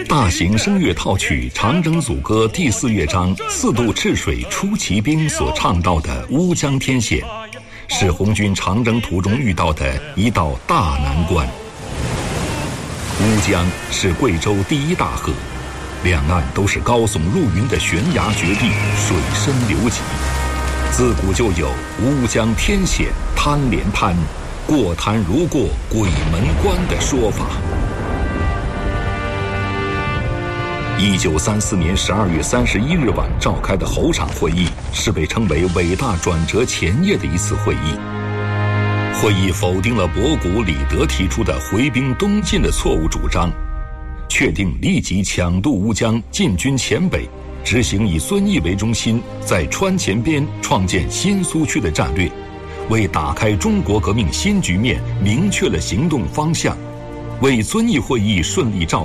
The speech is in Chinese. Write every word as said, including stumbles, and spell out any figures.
大型声乐套曲《长征组歌》第四乐章四渡赤水出奇兵所唱到的乌江天险，是红军长征途中遇到的一道大难关。乌江是贵州第一大河，两岸都是高耸入云的悬崖绝壁，水深流急。自古就有乌江天险滩连滩，过滩如过鬼门关的说法。一九三四年十二月三十一日晚召开的侯场会议，是被称为伟大转折前夜的一次会议。会议否定了博古、李德提出的回兵东进的错误主张，确定立即抢渡乌江，进军黔北，执行以遵义为中心，在川黔边创建新苏区的战略，为打开中国革命新局面明确了行动方向，为遵义会议顺利召